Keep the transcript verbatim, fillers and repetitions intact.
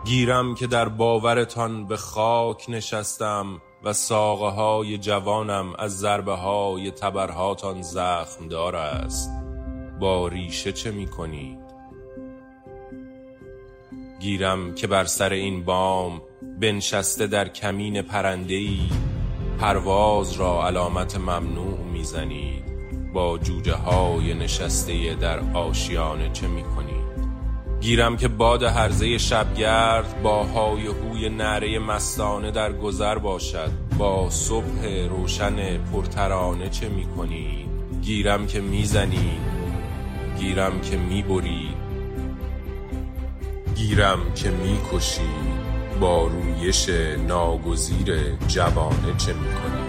گیرم که در باورتان به خاک نشستم و ساقه های جوانم از ضربه های تبرهاتان زخم دار است. با ریشه چه می کنید؟ گیرم که بر سر این بام بنشسته در کمین پرنده‌ای پرواز را علامت ممنوع می زنید. با جوجه های نشسته در آشیانه چه می کنید؟ گیرم که باد هرزه شبگرد با های هوی نعره مستانه در گذر باشد. با صبح روشن پرترانه چه می کنید؟ گیرم که می زنید، گیرم که می برید، گیرم که می کشید. با رویش ناگزیر جوانه چه می کنید؟